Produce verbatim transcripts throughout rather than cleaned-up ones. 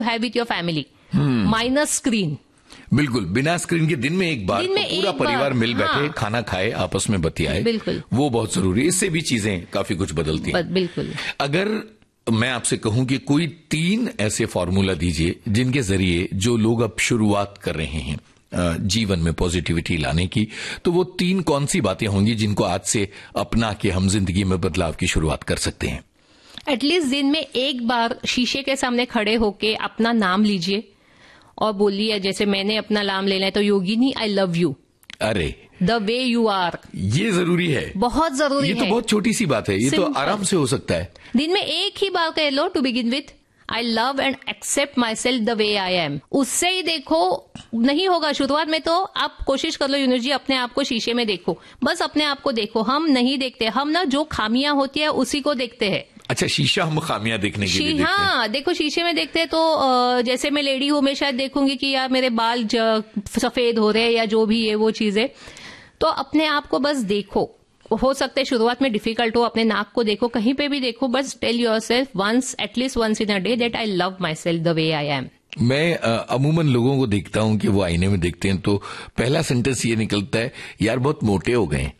Have with your family, minus screen. बिल्कुल, बिना screen के दिन में एक बार दिन में तो पूरा एक परिवार बार, मिल बैठे, हाँ। खाना खाए, आपस में बतियाए, बिल्कुल, वो बहुत जरूरी है। इससे भी चीजें काफी कुछ बदलती हैं। बिल्कुल। अगर मैं आपसे कहूं कि कोई तीन ऐसे फॉर्मूला दीजिए जिनके जरिए जो लोग अब शुरुआत कर रहे हैं जीवन में पॉजिटिविटी लाने की, तो वो तीन कौन सी बातें होंगी जिनको आज से अपना के हम जिंदगी में बदलाव की शुरुआत कर सकते हैं? एटलीस्ट दिन में एक बार शीशे के सामने खड़े होके अपना नाम लीजिए और बोलिए, जैसे मैंने अपना नाम लेना है तो योगिनी आई लव यू, अरे द वे यू आर। ये जरूरी है, बहुत जरूरी है। ये तो बहुत छोटी सी बात है, ये तो आराम से हो सकता है। दिन में एक ही बार कह लो to begin with, I love and accept my self the way I am. उससे ही देखो, नहीं होगा शुरुआत में तो आप कोशिश कर लो यूनुस जी, अपने आप को शीशे में देखो, बस अपने आप को देखो। हम नहीं देखते, हम ना जो खामियां होती है उसी को देखते हैं। अच्छा, शीशा हम खामियां देखने के लिए देखते हैं। हाँ, देखो शीशे में देखते हैं तो जैसे मैं लेडी हूं, मैं शायद देखूंगी कि यार मेरे बाल सफेद हो रहे हैं या जो भी है वो चीजें, तो अपने आप को बस देखो। हो सकता है शुरुआत में डिफिकल्ट हो, अपने नाक को देखो, कहीं पे भी देखो, बस tell yourself once, at least once in a day, that I love my self the way I am. मैं अमूमन लोगों को देखता हूं कि वो आईने में देखते हैं तो पहला सेंटेंस ये निकलता है, यार बहुत मोटे हो गए।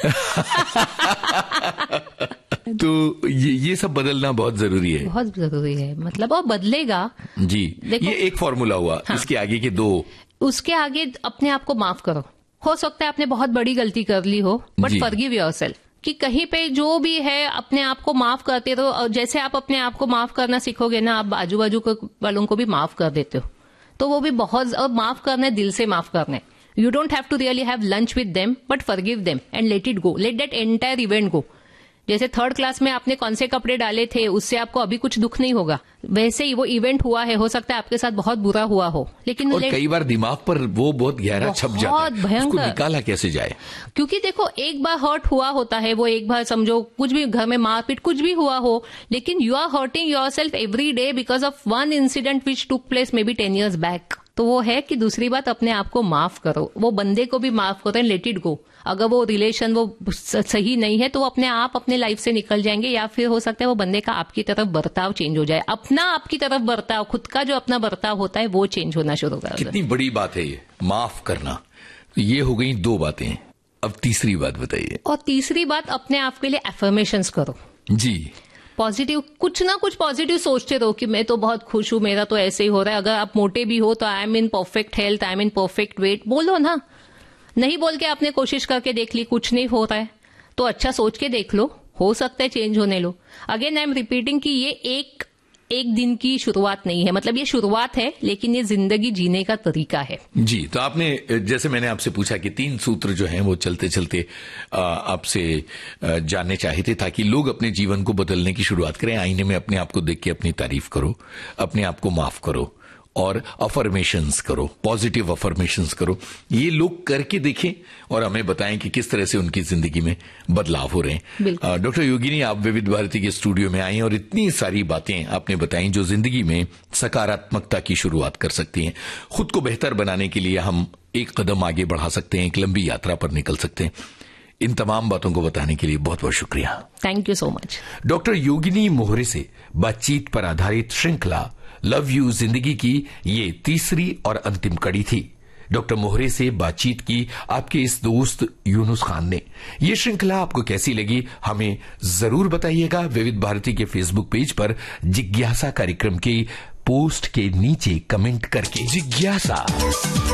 तो ये ये सब बदलना बहुत जरूरी है, बहुत जरूरी है, मतलब वो बदलेगा जी। ये एक फॉर्मूला हुआ। हाँ। इसके आगे के दो, उसके आगे अपने आप को माफ करो। हो सकता है आपने बहुत बड़ी गलती कर ली हो, बट फॉरगिव योरसेल्फ, कि कहीं पे जो भी है अपने आप को माफ करते रहो। और जैसे आप अपने आप को माफ करना सीखोगे ना, आप आजू बाजू वालों को भी माफ कर देते हो, तो वो भी बहुत, और माफ करना है दिल से माफ करना है। You don't have to really have lunch with them, but forgive them and let it go, let that entire event गो। जैसे थर्ड क्लास में आपने कौन से कपड़े डाले थे, उससे आपको अभी कुछ दुख नहीं होगा, वैसे ही वो इवेंट हुआ है, हो सकता है आपके साथ बहुत बुरा हुआ हो, लेकिन और कई बार दिमाग पर वो बहुत गहरा छप जाता है, भयंकर, उसको निकाला कैसे जाए? क्योंकि देखो एक बार हर्ट हुआ होता है, वो एक बार समझो कुछ भी घर में मारपीट कुछ भी हुआ हो, लेकिन you are hurting yourself every day because of one incident which took place may be ten years back. तो वो है कि दूसरी बात, अपने आप को माफ करो, वो बंदे को भी माफ करो एंड लेट इट गो। अगर वो रिलेशन वो सही नहीं है तो अपने आप अपने लाइफ से निकल जाएंगे, या फिर हो सकता है वो बंदे का आपकी तरफ बर्ताव चेंज हो जाए, अपना आपकी तरफ बर्ताव, खुद का जो अपना बर्ताव होता है वो चेंज होना शुरू कर। कितनी बड़ी बात है ये, माफ करना। तो ये हो गई दो बातें, अब तीसरी बात बताइए। और तीसरी बात, अपने आप के लिए एफर्मेशंस करो जी। पॉजिटिव, कुछ ना कुछ पॉजिटिव सोचते रहो कि मैं तो बहुत खुश हूं, मेरा तो ऐसे ही हो रहा है। अगर आप मोटे भी हो तो I am in perfect health, I am in perfect wait, बोलो ना। नहीं बोल के आपने कोशिश करके देख ली, कुछ नहीं हो रहा है, तो अच्छा सोच के देख लो, हो सकता है चेंज होने लो। अगेन आई एम रिपीटिंग कि ये एक एक दिन की शुरुआत नहीं है, मतलब ये शुरुआत है, लेकिन ये जिंदगी जीने का तरीका है जी। तो आपने, जैसे मैंने आपसे पूछा कि तीन सूत्र जो हैं वो चलते चलते आपसे जानने चाहिए थे, ताकि लोग अपने जीवन को बदलने की शुरुआत करें। आईने में अपने आप को देख के अपनी तारीफ करो, अपने आप को माफ करो और अफर्मेशंस करो, पॉजिटिव अफर्मेशंस करो। ये लोग करके देखें और हमें बताएं कि किस तरह से उनकी जिंदगी में बदलाव हो रहे हैं। डॉक्टर योगिनी, आप विविध भारती के स्टूडियो में आई और इतनी सारी बातें आपने बताई जो जिंदगी में सकारात्मकता की शुरुआत कर सकती हैं। खुद को बेहतर बनाने के लिए हम एक कदम आगे बढ़ा सकते हैं, एक लंबी यात्रा पर निकल सकते हैं। इन तमाम बातों को बताने के लिए बहुत बहुत शुक्रिया। Thank you so much. Doctor योगिनी मोहरे से बातचीत पर आधारित श्रृंखला लव यू जिंदगी की ये तीसरी और अंतिम कड़ी थी। डॉक्टर मोहरे से बातचीत की आपके इस दोस्त यूनुस खान ने। ये श्रृंखला आपको कैसी लगी हमें जरूर बताइएगा। विविध भारती के फेसबुक पेज पर जिज्ञासा कार्यक्रम की पोस्ट के नीचे कमेंट करके। जिज्ञासा